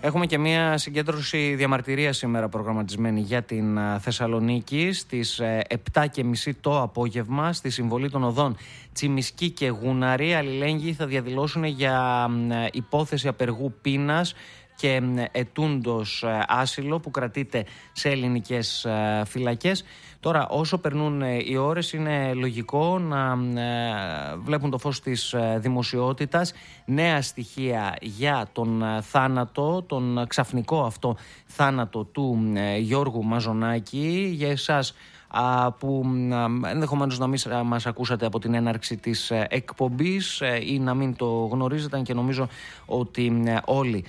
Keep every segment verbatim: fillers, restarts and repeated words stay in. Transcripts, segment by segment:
Έχουμε και μια συγκέντρωση διαμαρτυρίας σήμερα προγραμματισμένη για την Θεσσαλονίκη στις επτά και μισή το απόγευμα στη συμβολή των οδών Τσιμισκή και Γούναρη. Αλληλέγγυοι θα διαδηλώσουν για υπόθεση απεργού πείνας και ετούντος άσυλο που κρατείται σε ελληνικές φυλακές. Τώρα, όσο περνούν οι ώρες, είναι λογικό να βλέπουν το φως της δημοσιότητας νέα στοιχεία για τον θάνατο, τον ξαφνικό αυτό θάνατο του Γιώργου Μαζονάκη. Για εσάς που ενδεχομένως να μην μας ακούσατε από την έναρξη της εκπομπής ή να μην το γνωρίζετε, και νομίζω ότι όλοι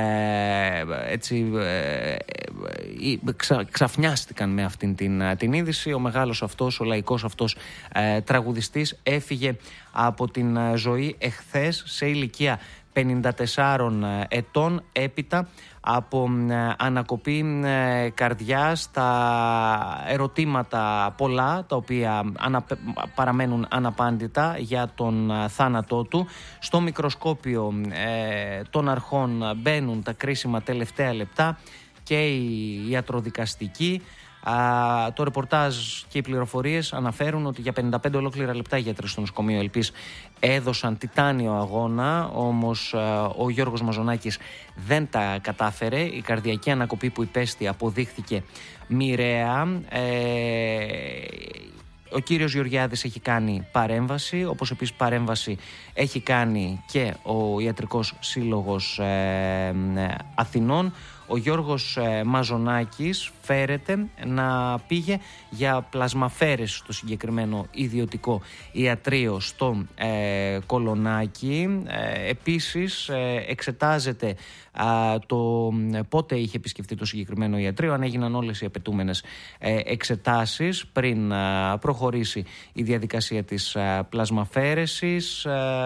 ε, έτσι ε, ξα, ξαφνιάστηκαν με αυτήν την, την είδηση. Ο μεγάλος αυτός, ο λαϊκός αυτός ε, τραγουδιστής έφυγε από την ζωή εχθές σε ηλικία πενήντα τεσσάρων ετών, έπειτα από ανακοπή καρδιάς, τα ερωτήματα πολλά τα οποία ανα, παραμένουν αναπάντητα για τον θάνατό του. Στο μικροσκόπιο ε, των αρχών μπαίνουν τα κρίσιμα τελευταία λεπτά και η ιατροδικαστική. Α, το ρεπορτάζ και οι πληροφορίες αναφέρουν ότι για πενήντα πέντε ολόκληρα λεπτά οι γιατροί στο νοσοκομείο Ελπής έδωσαν τιτάνιο αγώνα, όμως α, ο Γιώργος Μαζονάκης δεν τα κατάφερε. Η καρδιακή ανακοπή που υπέστη αποδείχθηκε μοιραία. Ε, ο κύριος Γεωργιάδης έχει κάνει παρέμβαση, όπως επίσης παρέμβαση έχει κάνει και ο Ιατρικός Σύλλογος ε, Αθηνών. Ο Γιώργος ε, Μαζονάκης φέρεται να πήγε για πλασμαφέρες στο συγκεκριμένο ιδιωτικό ιατρείο στο ε, Κολονάκι. Ε, επίσης ε, εξετάζεται α, το πότε είχε επισκεφτεί το συγκεκριμένο ιατρείο, αν έγιναν όλες οι απαιτούμενες ε, εξετάσεις πριν α, προχωρήσει η διαδικασία της α, πλασμαφέρεσης.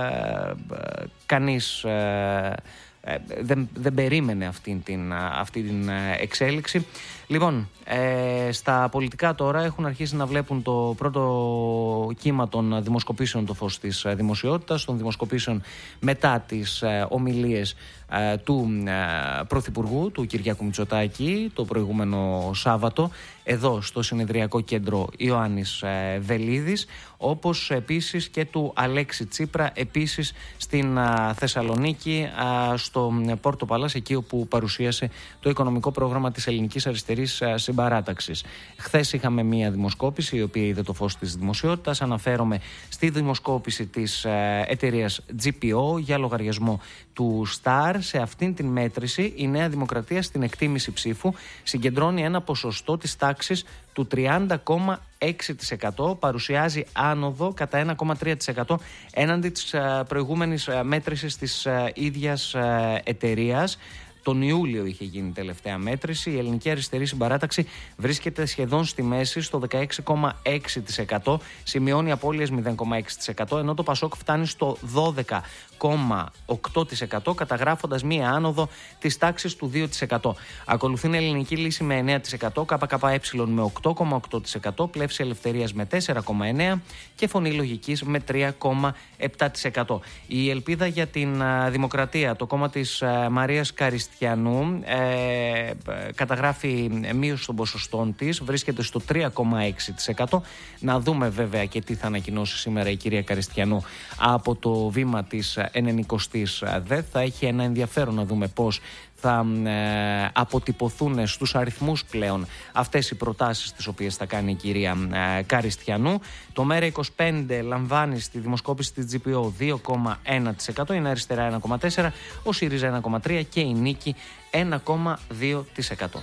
Ε, κανείς... Ε, Δεν, δεν περίμενε αυτή την, αυτή την εξέλιξη. Λοιπόν, ε, στα πολιτικά τώρα έχουν αρχίσει να βλέπουν το πρώτο κύμα των δημοσκοπήσεων το φως της δημοσιότητας, των δημοσκοπήσεων μετά τις ε, ομιλίες ε, του ε, Πρωθυπουργού, του Κυριάκου Μητσοτάκη, το προηγούμενο Σάββατο, εδώ στο συνεδριακό κέντρο Ιωάννης ε, Βελίδης, όπως επίσης και του Αλέξη Τσίπρα, επίσης στην ε, Θεσσαλονίκη, ε, στο Πόρτο Παλάς, εκεί όπου παρουσίασε το οικονομικό πρόγραμμα της Ελληνικής Αριστερής Συμπαράταξης. Χθες είχαμε μία δημοσκόπηση η οποία είδε το φως της δημοσιότητας. Αναφέρομαι στη δημοσκόπηση της εταιρείας τζι πι ο για λογαριασμό του Σταρ. Σε αυτήν την μέτρηση η Νέα Δημοκρατία στην εκτίμηση ψήφου συγκεντρώνει ένα ποσοστό της τάξης του τριάντα κόμμα έξι τοις εκατό, παρουσιάζει άνοδο κατά ένα κόμμα τρία τοις εκατό έναντι της προηγούμενης μέτρησης της ίδιας εταιρείας. Τον Ιούλιο είχε γίνει η τελευταία μέτρηση. Η Ελληνική Αριστερή Συμπαράταξη βρίσκεται σχεδόν στη μέση, στο δεκαέξι κόμμα έξι τοις εκατό, σημειώνει απώλειες μηδέν κόμμα έξι τοις εκατό, ενώ το Πασόκ φτάνει στο δώδεκα κόμμα οκτώ τοις εκατό, καταγράφοντας μία άνοδο της τάξης του δύο τοις εκατό. Ακολουθεί η Ελληνική Λύση με εννέα τοις εκατό, ΚΚΕ με οκτώ κόμμα οκτώ τοις εκατό, Πλεύση Ελευθερίας με τέσσερα κόμμα εννέα τοις εκατό και Φωνή Λογικής με τρία κόμμα επτά τοις εκατό. Η Ελπίδα για την Δημοκρατία, το κόμμα της Μαρίας Καριστιανού, ε, καταγράφει μείωση των ποσοστών της, βρίσκεται στο τρία κόμμα έξι τοις εκατό. Να δούμε βέβαια και τι θα ανακοινώσει σήμερα η κυρία Καριστιανού από το βήμα της ενενηκοστής ΔΕΘ. Θα έχει ένα ενδιαφέρον να δούμε πώς θα ε, αποτυπωθούν στους αριθμούς πλέον αυτές οι προτάσεις τις οποίες θα κάνει η κυρία ε, Καριστιανού. Το Μέρα είκοσι πέντε λαμβάνει στη δημοσκόπηση της τζι πι ο δύο κόμμα ένα τοις εκατό, η Αριστερά ένα κόμμα τέσσερα τοις εκατό, ο ΣΥΡΙΖΑ ένα κόμμα τρία τοις εκατό και η Νίκη ένα κόμμα δύο τοις εκατό.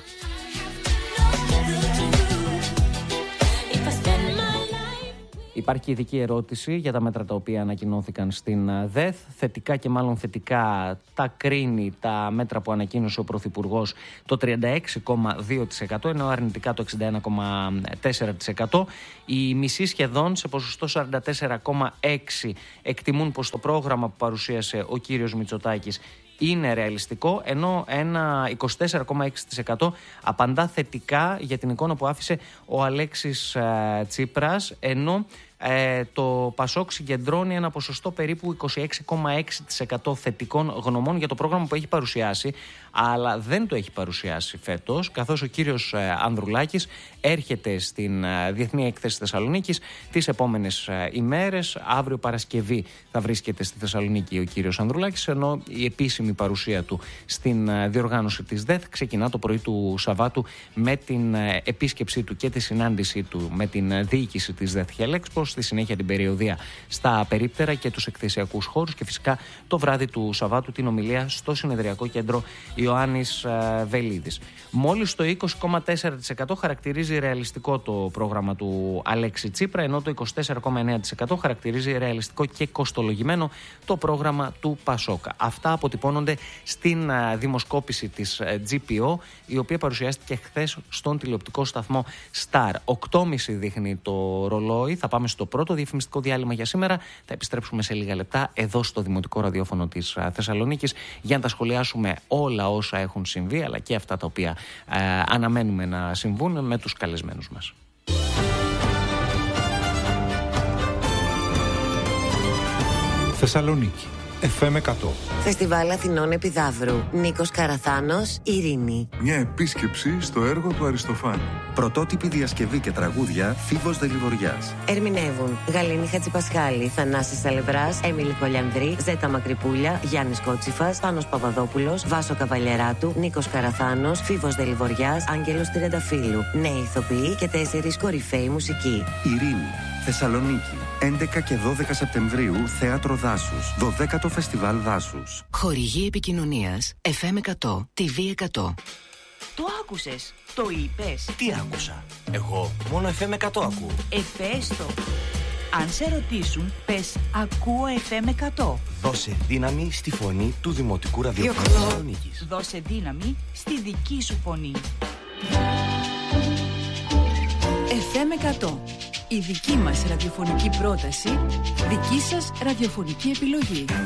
Υπάρχει ειδική ερώτηση για τα μέτρα τα οποία ανακοινώθηκαν στην ΔΕΘ. Θετικά και μάλλον θετικά τα κρίνει τα μέτρα που ανακοίνωσε ο Πρωθυπουργός το τριάντα έξι κόμμα δύο τοις εκατό, ενώ αρνητικά το εξήντα ένα κόμμα τέσσερα τοις εκατό. Οι μισοί σχεδόν σε ποσοστό σαράντα τέσσερα κόμμα έξι τοις εκατό εκτιμούν πως το πρόγραμμα που παρουσίασε ο κύριος Μητσοτάκης είναι ρεαλιστικό, ενώ ένα είκοσι τέσσερα κόμμα έξι τοις εκατό απαντά θετικά για την εικόνα που άφησε ο Αλέξης Τσίπρας, ενώ ε, το Πασόκ συγκεντρώνει ένα ποσοστό περίπου είκοσι έξι κόμμα έξι τοις εκατό θετικών γνωμών για το πρόγραμμα που έχει παρουσιάσει, αλλά δεν το έχει παρουσιάσει φέτος, καθώς ο κύριος ε, Ανδρουλάκης έρχεται στην ε, Διεθνή Έκθεση Θεσσαλονίκης τις επόμενες ε, ημέρες. Αύριο Παρασκευή θα βρίσκεται στη Θεσσαλονίκη ο κύριος Ανδρουλάκης, ενώ η επίσημη παρουσία του στην ε, διοργάνωση της ΔΕΘ ξεκινά το πρωί του Σαββάτου με την ε, επίσκεψή του και τη συνάντησή του με την ε, διοίκηση της ΔΕΘ Χελέξπο, στη συνέχεια την περιοδεία στα περίπτερα και τους εκθεσιακούς χώρους και φυσικά το βράδυ του Σαββάτου την ομιλία στο Συνεδριακό Κέντρο Ιωάννης ε, Βελίδης. Μόλις το είκοσι κόμμα τέσσερα τοις εκατό χαρακτηρίζει ρεαλιστικό το πρόγραμμα του Αλέξη Τσίπρα, ενώ το είκοσι τέσσερα κόμμα εννέα τοις εκατό χαρακτηρίζει ρεαλιστικό και κοστολογημένο το πρόγραμμα του Πασόκ. Αυτά αποτυπώνονται στην ε, δημοσκόπηση της ε, τζι πι ο, η οποία παρουσιάστηκε χθες στον τηλεοπτικό σταθμό Star. οκτώ και μισή δείχνει το ρολόι. Θα πάμε στο πρώτο διαφημιστικό διάλειμμα για σήμερα. Θα επιστρέψουμε σε λίγα λεπτά εδώ στο Δημοτικό Ραδιόφωνο της Θεσσαλονίκης για να τα σχολιάσουμε όλα όσα έχουν συμβεί, αλλά και αυτά τα οποία ε, αναμένουμε να συμβούν με τους καλεσμένους μας. Θεσσαλονίκη, εφ εμ εκατό. Φεστιβάλ Αθηνών Επιδαύρου. Νίκος Καραθάνος, Ειρήνη. Μια επίσκεψη στο έργο του Αριστοφάνη. Πρωτότυπη διασκευή και τραγούδια, Φίβος Δελιβοριάς. Ερμηνεύουν Γαλήνη Χατζηπασχάλη, Θανάσης Σαλευράς, Έμιλη Κολιανδρή, Ζέτα Μακρυπούλια, Γιάννης Κότσιφας, Πάνος Παπαδόπουλος, Βάσο Καβαλιεράτου, Νίκος Καραθάνος, Φίβος Δελιβοριάς, Άγγελος Τριανταφύλου. Νέοι ηθοποιοί και τέσσερις κορυφαίοι μουσικοί. Ειρήνη, Θεσσαλονίκη. έντεκα και δώδεκα Σεπτεμβρίου, Θέατρο Δάσους. δωδέκατο Φεστιβάλ Δάσους. Χορηγή επικοινωνίας εφ εμ εκατό, τι βι εκατό. Το άκουσες, το είπες. Τι άκουσα? Εγώ μόνο εφ εμ εκατό ακούω. Εφέστο. Αν σε ρωτήσουν, πες ακούω εφ εμ εκατό. Δώσε δύναμη στη φωνή του Δημοτικού Ραδιοφώνου Θεσσαλονίκης. Δώσε δύναμη στη δική σου φωνή. εφ εμ εκατό. Η δική μας ραδιοφωνική πρόταση, δική σας ραδιοφωνική επιλογή.